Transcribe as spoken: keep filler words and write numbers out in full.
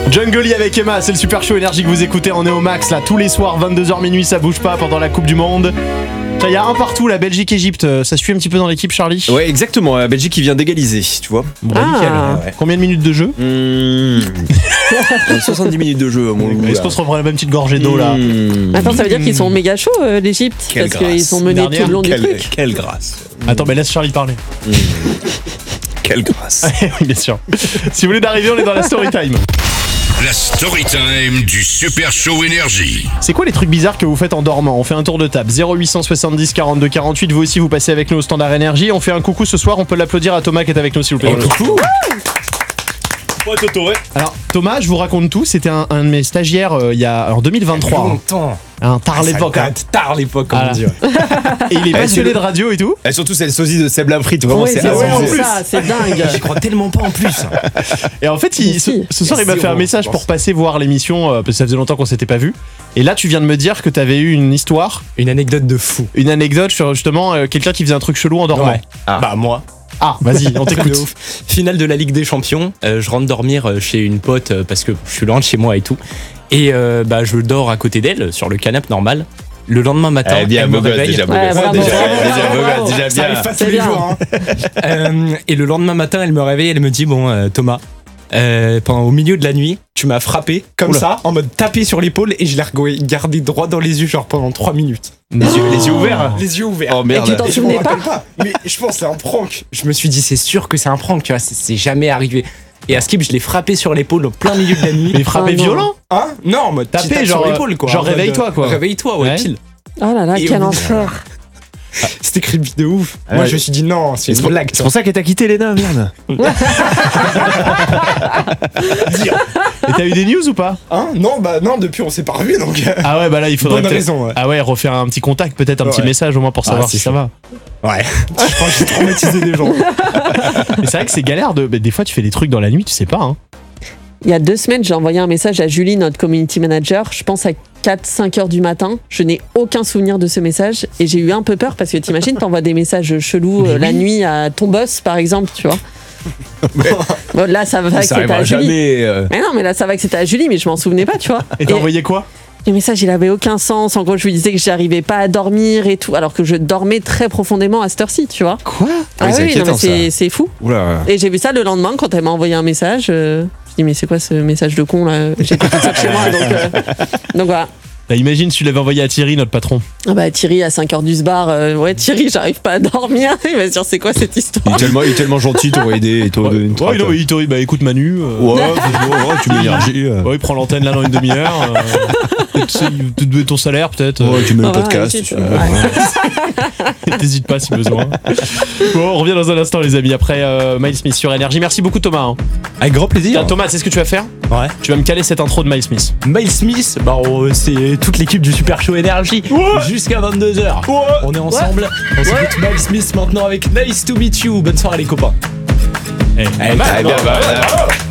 Jungle avec Emma, c'est le Super Show Énergie que vous écoutez, on est au max là, tous les soirs, vingt-deux heures minuit, ça bouge pas pendant la Coupe du Monde. Il y a un partout, la Belgique-Égypte, ça suit un petit peu dans l'équipe, Charlie? Ouais, exactement, la Belgique qui vient d'égaliser, tu vois. Bon, bah, Ah. nickel. Ouais. Combien de minutes de jeu? Mmh. soixante-dix minutes de jeu, mon loup. Est-ce qu'on se reprend la même petite gorgée d'eau là? Mmh. Attends, ça veut dire qu'ils sont méga chauds, euh, l'Égypte, Quelle parce qu'ils grâce. sont menés Dernière, tout le long Quelle, du truc. quelle grâce. Attends, mais laisse Charlie parler. Mmh. Quelle grâce. Oui, bien sûr. Si vous voulez d'arriver, on est dans la story time. La story time du Super Show Énergie. C'est quoi les trucs bizarres que vous faites en dormant? On fait un tour de table. zéro huit cent soixante-dix quarante-deux quarante-huit. Vous aussi, vous passez avec nous au standard énergie. On fait un coucou ce soir. On peut l'applaudir à Thomas qui est avec nous, s'il vous plaît. Oh, coucou. Ouais, Toto, ouais. Alors, Thomas, je vous raconte tout. C'était un, un de mes stagiaires euh, il y a en deux mille vingt-trois. hein. Longtemps. Un tard l'époque. Ça hein. date tard l'époque, comme Voilà. on dit. Ouais. Et il est Ah, passionné c'est de radio et tout. Et surtout, c'est le sosie de Seb Lamfrit, vraiment, Ouais, c'est c'est ouais, en c'est plus. ça, c'est dingue. J'y crois tellement pas en plus. Et en fait, il, Mais ce, si. ce soir, il m'a Zéro, fait un message je pour pense. passer voir l'émission, euh, parce que ça faisait longtemps qu'on s'était pas vu. Et là, tu viens de me dire que t'avais eu une histoire, Une anecdote de fou. une anecdote sur justement euh, quelqu'un qui faisait un truc chelou en dormant. Ouais. Ah. Bah, moi. Ah, vas-y, on t'écoute. De ouf. Finale de la Ligue des Champions. euh, je rentre dormir euh, chez une pote euh, parce que je suis loin de chez moi et tout. Et euh, bah, je dors à côté d'elle sur le canapé normal. Le lendemain matin, Eh bien, elle beau me gosse, réveille. déjà beau Ouais, gosse. bravo, Déjà, bravo, déjà beau bravo. gosse, déjà Ça arrive bien. pas C'est tous les bien. jours. hein. Euh, et le lendemain matin, elle me réveille, elle me dit bon euh, Thomas, euh, pendant au milieu de la nuit, tu m'as frappé comme Oula. ça, en mode tapé sur l'épaule, et je l'ai regardé- gardé droit dans les yeux genre pendant trois minutes. Les yeux, les yeux ouverts. Les yeux ouverts. Oh merde. Et tu t'en Et je me souvenais pas? rappelle pas. Mais je pense que c'est un prank. Je me suis dit c'est sûr que c'est un prank, tu vois, c'est- c'est jamais arrivé. Et à Skip, je l'ai frappé sur l'épaule au plein milieu de la nuit. Mais frappé Ah, non. violent. Hein Non, en mode Tapé, petit tape genre, sur l'épaule quoi. genre En mode, réveille-toi, quoi. Réveille-toi, ouais, Ouais. pile. Oh là là, Et quel au bout- enfer. C'était creepy de ouf. Ah Moi ouais. je me suis dit non, c'est C'est une pour, blague. c'est pour ça qu'elle t'a quitté, Léna, merde. Et t'as eu des news ou pas? Hein Non, bah non, depuis on s'est pas revus donc. euh, Ah ouais, bah là, il faudrait Bonne peut-être- raison, ouais. Ah ouais, refaire un petit contact, peut-être un petit Ouais. message au moins pour Ah, savoir c'est si ça chaud. va. Ouais. Je crois que j'ai traumatisé des gens. Mais c'est vrai que c'est galère de. Bah, des fois, tu fais des trucs dans la nuit, tu sais pas. Hein. Il y a deux semaines, j'ai envoyé un message à Julie, notre community manager, je pense à quatre cinq heures du matin. Je n'ai aucun souvenir de ce message et j'ai eu un peu peur parce que t'imagines, t'envoies des messages chelous euh, la nuit à ton boss, par exemple, tu vois. Bon, là, ça va que Ça c'était arrivera à Julie. jamais. euh. Mais non, mais là, ça va que c'était à Julie, mais je m'en souvenais pas, tu vois. Et t'as envoyé quoi? Le message, il avait aucun sens. En gros, je lui disais que j'arrivais pas à dormir et tout, alors que je dormais très profondément à cette heure-ci, tu vois. Quoi? Ah oui, c'est non, mais inquiétant, c'est c'est fou. Oula. Et j'ai vu ça le lendemain quand elle m'a envoyé un message. euh, je dis mais c'est quoi ce message de con là? J'étais toute seule chez moi, donc euh, donc voilà. Bah, imagine si tu l'avais envoyé à Thierry, notre patron. Ah bah Thierry à cinq heures du sbar, euh, ouais Thierry, j'arrive pas à dormir. Il va se dire c'est quoi cette Il histoire? est tellement, il est tellement gentil, t'aurais aidé et t'aurais donné une Ouais, traque. non, il t'aurait- bah écoute Manu. euh, Ouais, c'est bon, ouais, tu mets l'énergie. euh. Ouais, il prend l'antenne là dans une demi-heure. euh, peut-être, tu sais, tu te donnes ton salaire, peut-être. Ouais, tu mets le Ah, podcast. ouais, tu- ouais. ouais. T'hésites pas si besoin. Bon, on revient dans un instant, les amis, après euh, Miles Smith sur Énergie. Merci beaucoup, Thomas. hein. Avec grand plaisir. Tiens, Thomas, c'est ce que tu vas faire? Ouais. Tu vas me caler cette intro de Miles Smith. Miles Smith, bah oh, c'est toute l'équipe du Super Show Énergie jusqu'à vingt-deux heures. On est ensemble. On s'écoute Miles Smith maintenant avec Nice to Meet You. Bonne soirée les copains. Eh, Allez, Ah, bien, bah, voilà.